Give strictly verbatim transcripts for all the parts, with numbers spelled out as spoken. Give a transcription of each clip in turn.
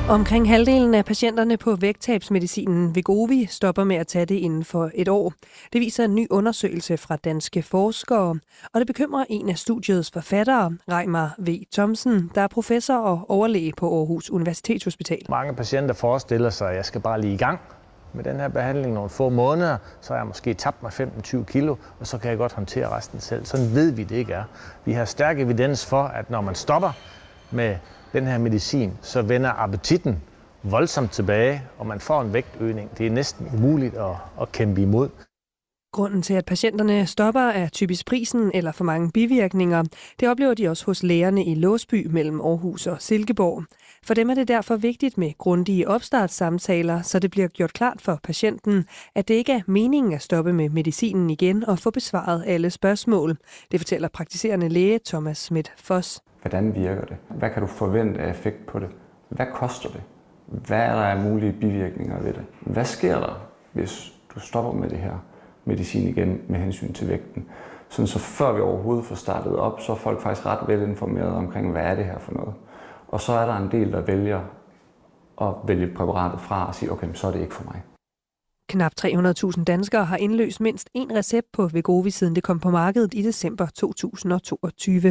Omkring halvdelen af patienterne på vægttabsmedicinen Wegovy stopper med at tage det inden for et år. Det viser en ny undersøgelse fra danske forskere, og det bekymrer en af studiets forfattere, Reimar V. Thomsen, der er professor og overlæge på Aarhus Universitetshospital. Mange patienter forestiller sig, at jeg skal bare lige i gang med den her behandling nogle få måneder, så har jeg måske tabt mig femten til tyve kilo, og så kan jeg godt håndtere resten selv. Sådan ved vi det ikke er. Vi har stærk evidens for, at når man stopper med den her medicin, så vender appetitten voldsomt tilbage, og man får en vægtøgning. Det er næsten umuligt at, at kæmpe imod. Grunden til, at patienterne stopper, er typisk prisen eller for mange bivirkninger. Det oplever de også hos lægerne i Låsby mellem Aarhus og Silkeborg. For dem er det derfor vigtigt med grundige opstartssamtaler, så det bliver gjort klart for patienten, at det ikke er meningen at stoppe med medicinen igen og få besvaret alle spørgsmål. Det fortæller praktiserende læge Thomas Schmidt Foss. Hvordan virker det? Hvad kan du forvente af effekt på det? Hvad koster det? Hvad er der af mulige bivirkninger ved det? Hvad sker der, hvis du stopper med det her medicin igen med hensyn til vægten? Sådan så før vi overhovedet får startet op, så er folk faktisk ret velinformerede omkring, hvad er det her for noget. Og så er der en del, der vælger at vælge præparatet fra og sige, okay, så er det ikke for mig. Knap tre hundrede tusind danskere har indløst mindst én recept på Wegovy, siden det kom på markedet i december to tusind og toogtyve.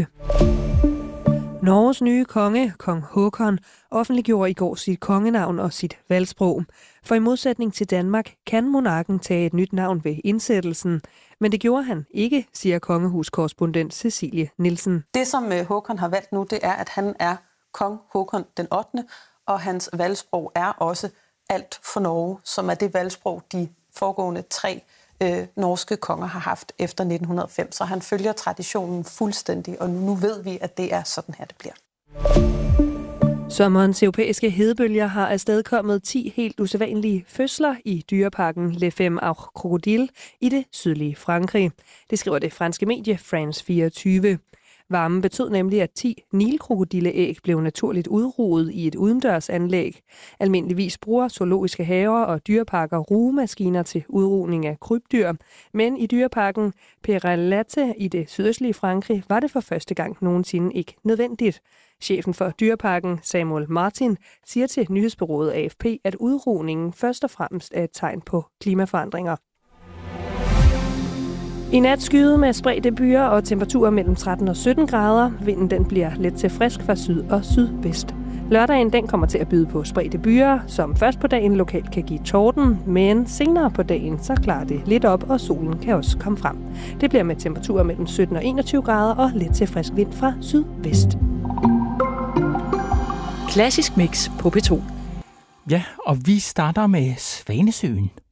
Norges nye konge, kong Håkon, offentliggjorde i går sit kongenavn og sit valgsprog. For i modsætning til Danmark kan monarken tage et nyt navn ved indsættelsen, men det gjorde han ikke, siger kongehuskorrespondent Cecilie Nielsen. Det, som Håkon har valgt nu, det er, at han er kong Håkon den ottende, og hans valgsprog er også alt for Norge, som er det valgsprog, de foregående tre øh, norske konger har haft efter nitten hundrede og fem. Så han følger traditionen fuldstændig, og nu ved vi, at det er sådan her, det bliver. Sommerens europæiske hedebølger har afstedkommet ti helt usædvanlige fødsler i dyreparken Les Femme aux Crocodiles i det sydlige Frankrig. Det skriver det franske medie France fireogtyve. Varmen betød nemlig, at ti nilkrokodilleæg blev naturligt udruget i et udendørsanlæg. Almindeligvis bruger zoologiske haver og dyreparker rugemaskiner til udrugning af krybdyr. Men i dyreparken Père-Latte i det sydøstlige Frankrig var det for første gang nogensinde ikke nødvendigt. Chefen for dyreparken, Samuel Martin, siger til nyhedsbureauet A F P, at udrugningen først og fremmest er et tegn på klimaforandringer. I nat skyde med spredte byer og temperaturer mellem tretten og sytten grader. Vinden den bliver let til frisk fra syd og sydvest. Lørdagen den kommer til at byde på spredte byer, som først på dagen lokalt kan give torden, men senere på dagen så klarer det lidt op, og solen kan også komme frem. Det bliver med temperaturer mellem sytten og enogtyve grader og let til frisk vind fra sydvest. Klassisk mix på P to. Ja, og vi starter med Svanesøen.